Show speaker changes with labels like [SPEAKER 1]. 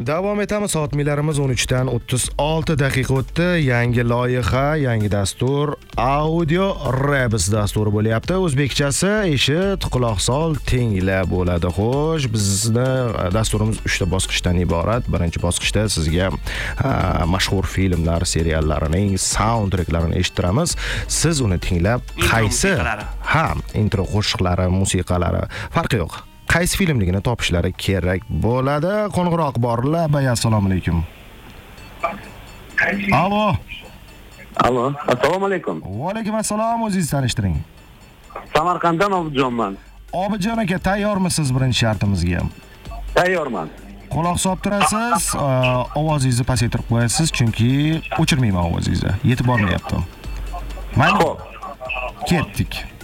[SPEAKER 1] Davom etamiz. Soatlarimiz 13 dan 36 daqiqa o'tdi. Yangi loyiha, yangi dastur, audio rebus dasturi bo'lyapti. O'zbekchasi eshit, quloq sol, tingla bo'ladi. Xo'sh, bizni dasturimiz 3 ta bosqichdan iborat. Birinchi bosqichda sizga mashhur filmlar, seriallarining soundtracklarini eshittiramiz. Siz uni tinglab, qaysi intro qo'shiqlari, musiqalari farqi yo'q. Qaysi filmligini topishlari kerak bo'ladi. Qo'ng'iroq borlar. Assalomu alaykum. Alo.
[SPEAKER 2] Assalomu alaykum.
[SPEAKER 1] Va alaykum assalom. O'zingizni tanishtiring.
[SPEAKER 2] Samarqanddan Obidjonman.
[SPEAKER 1] Obidjon aka, tayyormisiz birinchi shartimizga?
[SPEAKER 2] Tayyorman.
[SPEAKER 1] Quloq solib turasiz, ovozingizni pasaytirib qo'yasiz, chunki o'chirmayman ovozingizni. Yetib bormayapti. Mayli. Ketdik.